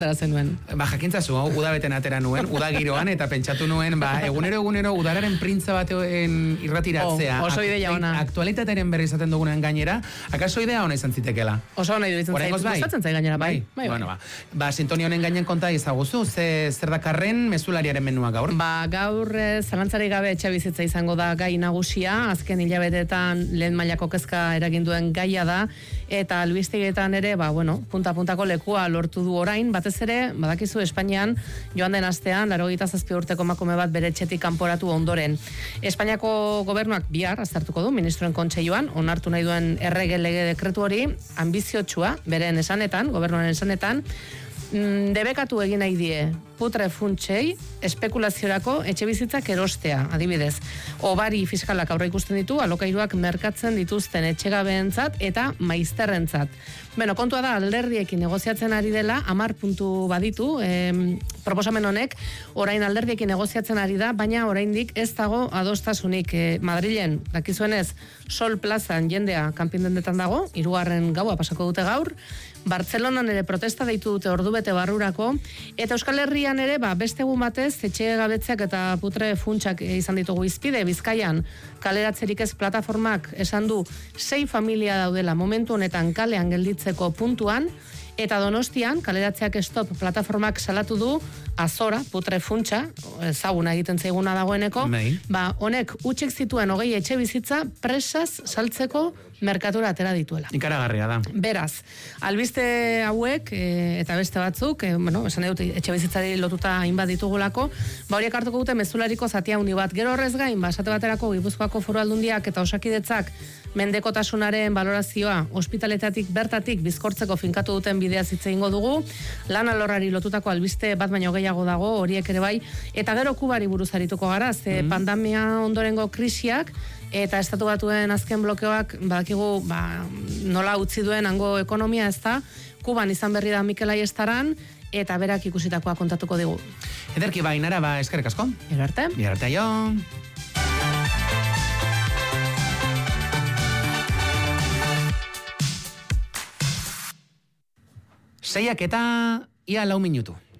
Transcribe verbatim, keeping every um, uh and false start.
zenuen. Ba, jakintzazu, uda beten atera nuen, uda giroan, eta pentsatu nuen, ba, egunero egunero udararen printza batean irratiratzea. Oh, oso ideia ona. Aktualitateren berri izaten dugunen gainera, akaso idea ona izan zitekela. Oso ona iruditzen zait, gustatzen zait gainera, bai. Bai, bueno, ba. Ba, sintonia honen gainen konta izaguzu, ze zer dakarren mezulariaren menua gaur? Ba, gaur eh, zalantzari gabe etxe bizitza izango da gai nagusia, azken hilabetetan lehen mailako kezka eragin duen gaia da, eta albistegetan ere, ba, bueno, punta-puntako lekua lortu du orain, batez ere, badakizu Espainian, joan den astean, laurogeita zazpi urteko emakume bat bere etxetik kanporatu ondoren. Espainiako gobernuak bihar aztertuko du, ministroen kontseiluan, onartu nahi duen errege lege dekretu hori, ambiziotsua, beren esanetan, gobernuaren esanetan, debekatu egin nahi die putre funtsei espekulaziorako etxe bizitzak erostea, adibidez. Obari fiskalak aurre ikusten ditu, alokairuak merkatzen dituzten etxegabeentzat eta maizterrentzat. Beno, kontua da alderdiekin negoziatzen ari dela, hamar puntu baditu, eh, proposamen honek, orain alderdiekin negoziatzen ari da, baina oraindik ez dago adostasunik. Eh, Madrilen, dakizuenez, Sol Plazan jendea kanpindendetan dago, hirugarren gaua pasako dute gaur, Bartzelonan ere protesta deitu dute ordubete barrurako, eta Euskal Herrian ere, ba, beste egun batez, etxe gabetzeak eta putre funtsak izan ditugu izpide, Bizkaian, kaleratzerik ez plataformak esan du, sei familia daudela momentu honetan kalean gelditzeko puntuan, eta Donostian, kaleratzeak stop plataformak salatu du, Azora, putre funtsa, ezaguna egiten zaiguna dagoeneko, Mei. ba, honek utxik zituen hogei etxe bizitza presaz saltzeko merkatura atera dituela. Ikaragarria da. Beraz, albiste hauek e, eta beste batzuk, e, bueno, esan dut etxe bizitzari lotuta hainbat ditugulako, ba horiek hartuko dute mezulariko zatia handi bat. Gero horrez gain, ba, esate baterako Gipuzkoako Foru Aldundiak eta Osakidetzak mendekotasunaren balorazioa ospitaletatik bertatik bizkortzeko finkatu duten bidea hitz egingo dugu. Lan alorrari lotutako albiste bat baino gehiago dago, horiek ere bai, eta gero Kubari buruz arituko gara, ze mm. pandemia ondorengo krisiak eta estatu batuen azken blokeoak badakigu ba, nola utzi duen hango ekonomia, ez da, Kuban izan berri da Mikel Aiestaran, eta berak ikusitakoa kontatuko digu. Ederki bainara, ba, eskerrik asko. Gero arte. Gero arte, aio. Seiak eta ia lau minutu.